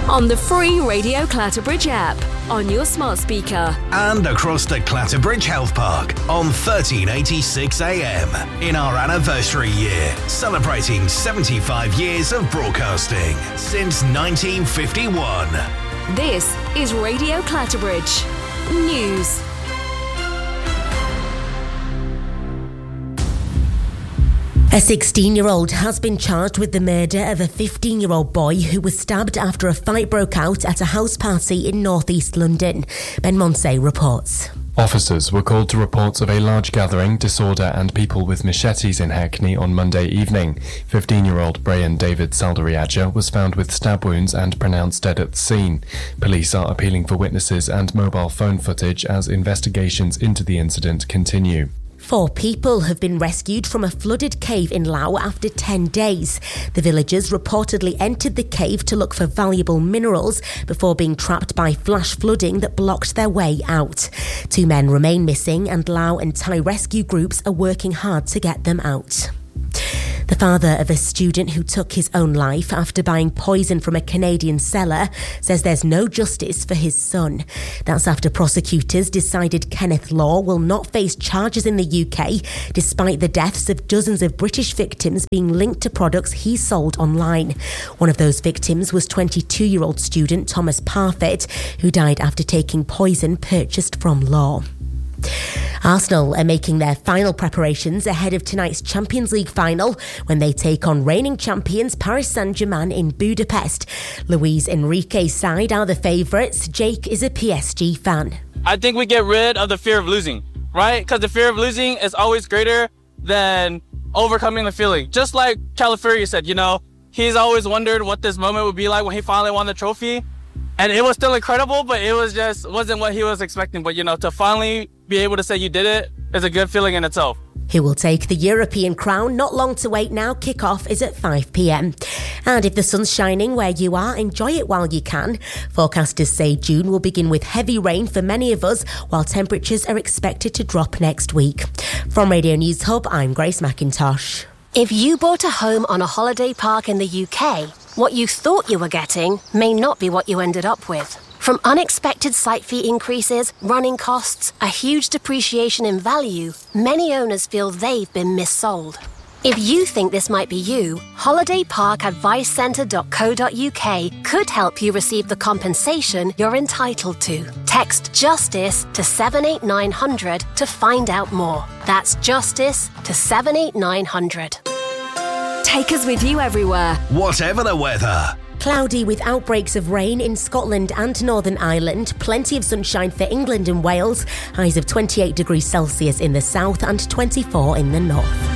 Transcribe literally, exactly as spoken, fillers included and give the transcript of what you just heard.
on the free Radio Clatterbridge app, on your smart speaker, and across the Clatterbridge Health Park on thirteen eighty-six A M in our anniversary year, celebrating seventy-five years of broadcasting since nineteen fifty-one. This is Radio Clatterbridge News. A sixteen-year-old has been charged with the murder of a fifteen-year-old boy who was stabbed after a fight broke out at a house party in northeast London. Ben Monsey reports. Officers were called to reports of a large gathering, disorder and people with machetes in Hackney on Monday evening. fifteen-year-old Brian David Saldariaja was found with stab wounds and pronounced dead at the scene. Police are appealing for witnesses and mobile phone footage as investigations into the incident continue. Four people have been rescued from a flooded cave in Laos after ten days. The villagers reportedly entered the cave to look for valuable minerals before being trapped by flash flooding that blocked their way out. Two men remain missing and Lao and Thai rescue groups are working hard to get them out. The father of a student who took his own life after buying poison from a Canadian seller says there's no justice for his son. That's after prosecutors decided Kenneth Law will not face charges in the U K, despite the deaths of dozens of British victims being linked to products he sold online. One of those victims was twenty-two-year-old student Thomas Parfitt, who died after taking poison purchased from Law. Arsenal are making their final preparations ahead of tonight's Champions League final when they take on reigning champions Paris Saint-Germain in Budapest. Luis Enrique's side are the favourites. Jake is a P S G fan. I think we get rid of the fear of losing, right? Because the fear of losing is always greater than overcoming the feeling. Just like Calafiori said, you know, he's always wondered what this moment would be like when he finally won the trophy. And it was still incredible, but it was just wasn't what he was expecting. But, you know, to finally be able to say you did it is a good feeling in itself. Who will take the European crown? Not long to wait now. Kick-off is at five p.m. And if the sun's shining where you are, enjoy it while you can. Forecasters say June will begin with heavy rain for many of us, while temperatures are expected to drop next week. From Radio News Hub, I'm Grace McIntosh. If you bought a home on a holiday park in the U K, what you thought you were getting may not be what you ended up with. From unexpected site fee increases, running costs, a huge depreciation in value, many owners feel they've been missold. If you think this might be you, holiday park advice centre dot co dot uk could help you receive the compensation you're entitled to. Text JUSTICE to seven eight nine hundred to find out more. That's JUSTICE to seven eight nine hundred. Take us with you everywhere, whatever the weather. Cloudy with outbreaks of rain in Scotland and Northern Ireland. Plenty of sunshine for England and Wales. Highs of twenty-eight degrees Celsius in the south and twenty-four in the north.